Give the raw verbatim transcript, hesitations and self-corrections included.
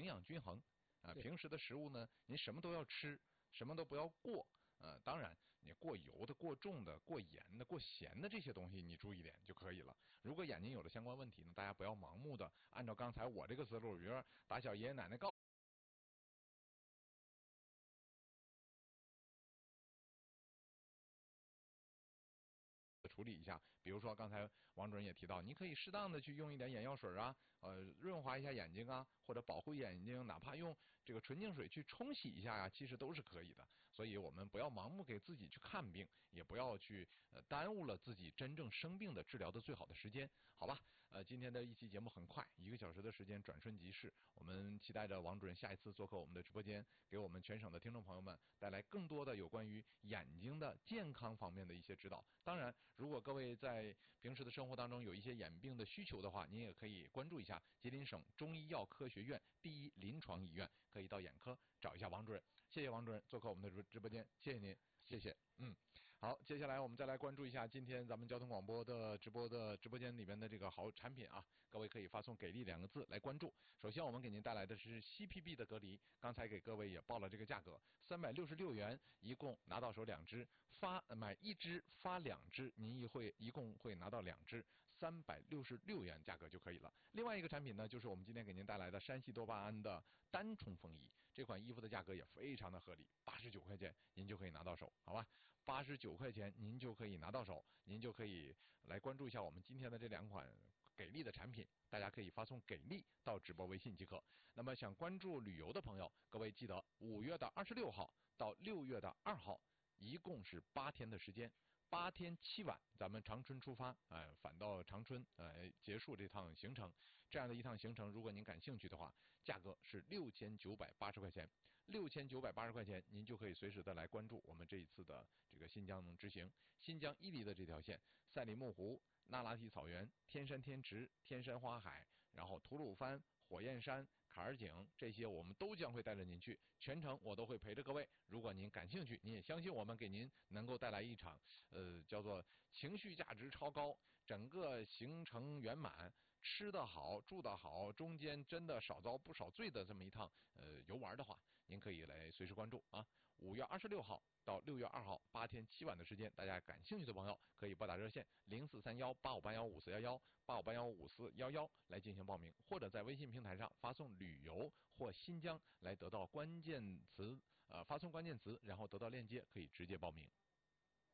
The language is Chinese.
养均衡啊。 对平时的食物呢，您什么都要吃，什么都不要过。呃，当然，你过油的、过重的、过盐的、过咸的这些东西，你注意点就可以了。如果眼睛有了相关问题呢，大家不要盲目的按照刚才我这个思路，比如说打小爷爷奶奶告。处理一下，比如说刚才王主任也提到，你可以适当的去用一点眼药水啊，呃，润滑一下眼睛啊，或者保护眼睛，哪怕用这个纯净水去冲洗一下呀、啊，其实都是可以的。所以我们不要盲目给自己去看病，也不要去呃耽误了自己真正生病的治疗的最好的时间，好吧？呃，今天的一期节目很快，一个小时的时间转瞬即逝，我们期待着王主任下一次做客我们的直播间，给我们全省的听众朋友们带来更多的有关于眼睛的健康方面的一些指导。当然，如果各位在平时的生活当中有一些眼病的需求的话，您也可以关注一下吉林省中医药科学院第一临床医院，可以到眼科找一下王主任。谢谢王主任做客我们的直播间，谢谢您，谢谢。嗯，好，接下来我们再来关注一下今天咱们交通广播的直播的直播间里面的这个好产品啊，各位可以发送给力两个字来关注。首先我们给您带来的是 C P B 的隔离，刚才给各位也报了这个价格，三百六十六元，一共拿到手两支，发买一支发两支，您一会一共会拿到两支，三百六十六元价格就可以了。另外一个产品呢，就是我们今天给您带来的山西多巴胺的单冲锋衣，这款衣服的价格也非常的合理，八十九块钱您就可以拿到手，好吧？八十九块钱您就可以拿到手，您就可以来关注一下我们今天的这两款给力的产品，大家可以发送给力到直播微信即可。那么想关注旅游的朋友，各位记得五月的二十六号到六月的二号，一共是八天的时间。八天七晚，咱们长春出发，哎，返到长春，哎，结束这趟行程。这样的一趟行程，如果您感兴趣的话，价格是六千九百八十块钱。六千九百八十块钱，您就可以随时的来关注我们这一次的这个新疆之行，新疆伊犁的这条线，赛里木湖、那拉提草原、天山天池、天山花海，然后吐鲁番、火焰山、坎儿井，这些我们都将会带着您去，全程我都会陪着各位。如果您感兴趣，您也相信我们给您能够带来一场呃叫做情绪价值超高，整个行程圆满，吃得好，住得好，中间真的少遭不少罪的这么一趟呃游玩的话，您可以来随时关注啊。五月二十六号。到六月二号八天七晚的时间，大家感兴趣的朋友可以拨打热线零四三幺八五八幺五四幺幺八五八幺五四幺幺来进行报名，或者在微信平台上发送旅游或新疆来得到关键词，呃，发送关键词，然后得到链接，可以直接报名。